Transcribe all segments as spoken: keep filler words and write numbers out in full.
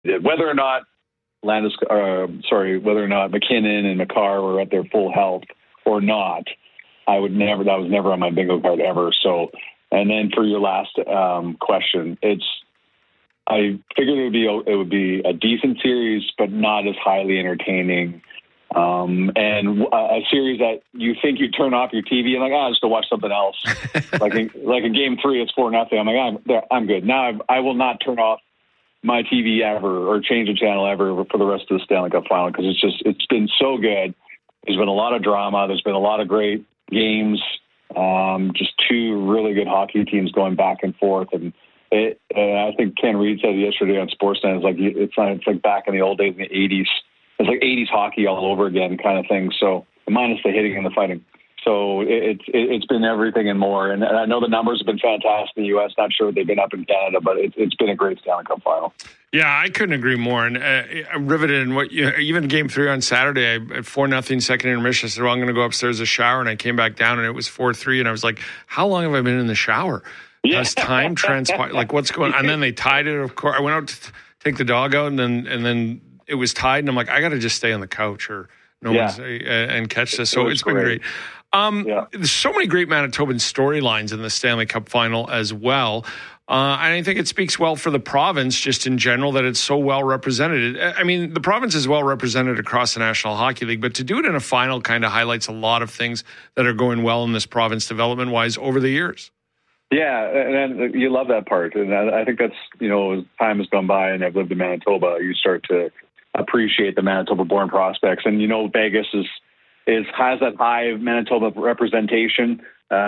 Whether or not Landis, uh, sorry, whether or not McKinnon and McCarr were at their full health or not, I would never. That was never on my bingo card ever. So, and then for your last um, question, it's. I figured it would be it would be a decent series, but not as highly entertaining. Um, and a series that you think you turn off your T V and like, ah, oh, just to watch something else. like in, like in Game Three, it's four nothing. I'm like, I'm I'm good now. I've, I will not turn off my T V ever or change the channel ever for the rest of the Stanley Cup Final because it's just it's been so good. There's been a lot of drama. There's been a lot of great games. Um, just two really good hockey teams going back and forth. And it, uh, I think Ken Reed said yesterday on Sportsnet, it's like it's not, it's like back in the old days in the eighties. It's like eighties hockey all over again, kind of thing. So minus the hitting and the fighting. So it's it, it's been everything and more. And I know the numbers have been fantastic in the U S. Not sure they've been up in Canada, but it, it's been a great Stanley Cup Final. Yeah, I couldn't agree more. And uh, I'm riveted in what you, even Game Three on Saturday, at four nothing second intermission. I said, "Well, I'm going to go upstairs to shower," and I came back down, and it was four three. And I was like, "How long have I been in the shower? Yeah. Has time transpired? Like, what's going on?" And then they tied it. Of course, I went out to take the dog out, and then and then it was tied. And I'm like, I got to just stay on the couch or no yeah. one's uh, and catch this. So it it's been great. great. Um, yeah. There's so many great Manitoban storylines in the Stanley Cup Final as well. Uh, and I think it speaks well for the province just in general that it's so well represented. I mean, the province is well represented across the National Hockey League, but to do it in a final kind of highlights a lot of things that are going well in this province development-wise over the years. Yeah, and, and you love that part. And I think that's, you know, as time has gone by and I've lived in Manitoba, you start to appreciate the Manitoba-born prospects. And, you know, Vegas is is has that high Manitoba representation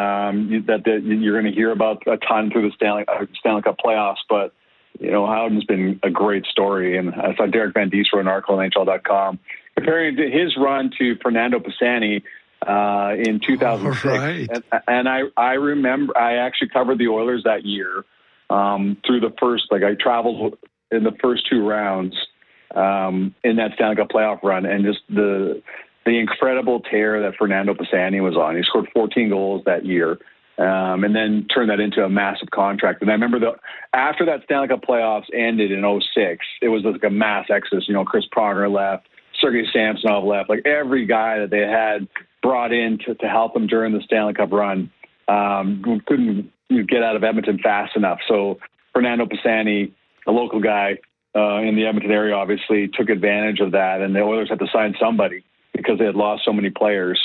um, that the, you're going to hear about a ton through the Stanley, uh, Stanley Cup playoffs. But, you know, Howden's been a great story. And I saw Derek Van Diest wrote an article on N H L dot com comparing his run to Fernando Pisani uh, in two thousand six. Oh, right. And, and I, I remember I actually covered the Oilers that year um, through the first, like I traveled in the first two rounds um, in that Stanley Cup playoff run. And just the the incredible tear that Fernando Pisani was on. He scored fourteen goals that year um, and then turned that into a massive contract. And I remember the after that Stanley Cup playoffs ended in oh six, it was like a mass exodus. You know, Chris Pronger left, Sergei Samsonov left, like every guy that they had brought in to, to help them during the Stanley Cup run um, couldn't you know, get out of Edmonton fast enough. So Fernando Pisani, a local guy uh, in the Edmonton area, obviously took advantage of that, and the Oilers had to sign somebody because they had lost so many players.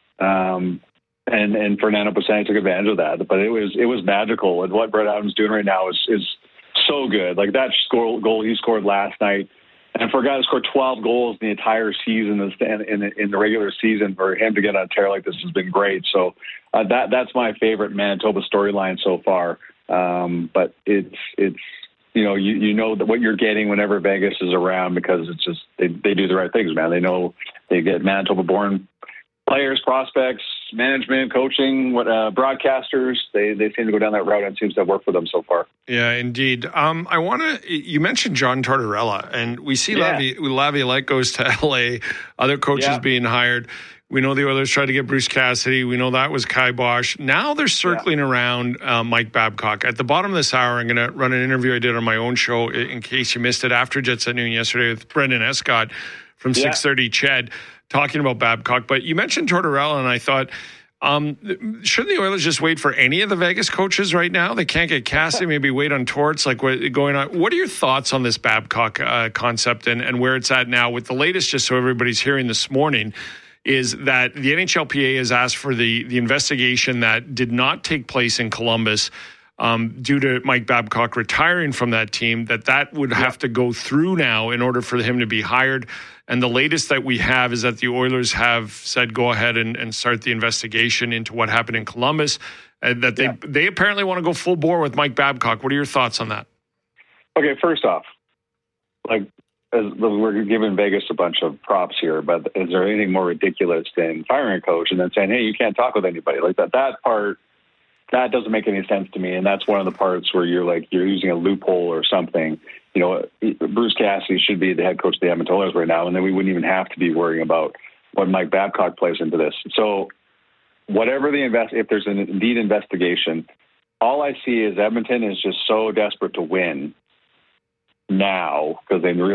Um, and, and Fernando Pisani took advantage of that. But it was it was magical. And what Brett Adams doing right now is is so good. Like that score, goal he scored last night, and for a guy to score twelve goals in the entire season in the, in the regular season, for him to get on a tear like this has been great. So uh, that that's my favorite Manitoba storyline so far. Um, but it's it's you know you, you know that what you're getting whenever Vegas is around, because it's just they, they do the right things, man. They know they get Manitoba-born players, prospects, management, coaching, what uh, broadcasters. They they seem to go down that route, and it seems to have worked for them so far. Yeah, indeed. Um, I want to. You mentioned John Tortorella, and we see yeah. Lavi, Laviolette goes to L A. Other coaches yeah. being hired. We know the Oilers tried to get Bruce Cassidy. We know that was Kai Bosch. Now they're circling yeah. around uh, Mike Babcock. At the bottom of this hour, I'm going to run an interview I did on my own show in case you missed it after Jets at Noon yesterday with Brendan Escott from yeah. six thirty C H E D talking about Babcock. But you mentioned Tortorella, and I thought, um, shouldn't the Oilers just wait for any of the Vegas coaches right now? They can't get Cassidy, maybe wait on Torts, like what going on. What are your thoughts on this Babcock uh, concept and, and where it's at now? With the latest, just so everybody's hearing this morning, is that the N H L P A has asked for the, the investigation that did not take place in Columbus um, due to Mike Babcock retiring from that team, that that would yeah. have to go through now in order for him to be hired. And the latest that we have is that the Oilers have said go ahead and, and start the investigation into what happened in Columbus, and that they, yeah. they apparently want to go full bore with Mike Babcock. What are your thoughts on that? Okay, first off, like, as we're giving Vegas a bunch of props here, but is there anything more ridiculous than firing a coach and then saying, hey, you can't talk with anybody? Like that, that part, that doesn't make any sense to me. And that's one of the parts where you're like, you're using a loophole or something. You know, Bruce Cassidy should be the head coach of the Edmonton Oilers right now, and then we wouldn't even have to be worrying about what Mike Babcock plays into this. So whatever the invest, if there's an indeed investigation, all I see is Edmonton is just so desperate to win now because they